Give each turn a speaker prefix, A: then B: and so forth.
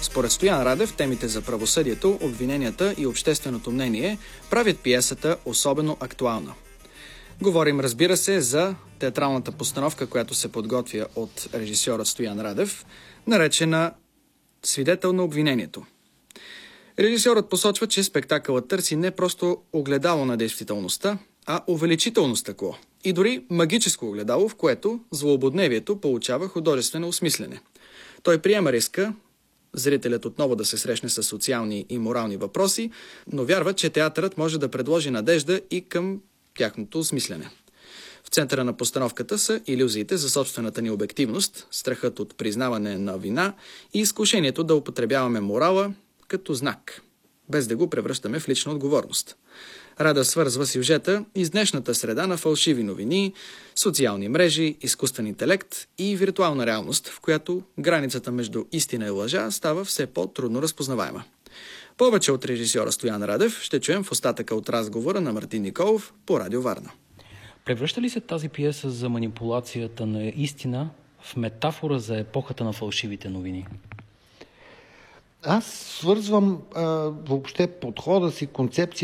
A: Според Стоян Радев, темите за правосъдието, обвиненията и общественото мнение правят пиесата особено актуална. Говорим, разбира се, за театралната постановка, която се подготвя от режисьора Стоян Радев, наречена "Свидетел на обвинението". Режисьорът посочва, че спектакълът търси не просто огледало на действителността, а увеличително стъкло и дори магическо огледало, в което злоободневието получава художествено осмислене. Той приема риска зрителят отново да се срещне с социални и морални въпроси, но вярва, че театърът може да предложи надежда и към тяхното осмислене. В центъра на постановката са илюзиите за собствената ни обективност, страхът от признаване на вина и изкушението да употребяваме морала като знак, без да го превръщаме в лична отговорност. Рада свързва сюжета и с днешната среда на фалшиви новини, социални мрежи, изкуствен интелект и виртуална реалност, в която границата между истина и лъжа става все по-трудно разпознаваема. Повече от режисьора Стоян Радев ще чуем в остатъка от разговора на Мартин Николов по Радио Варна.
B: Превръща ли се тази пиеса за манипулацията на истина в метафора за епохата на фалшивите новини?
C: Аз свързвам въобще подхода си, концепция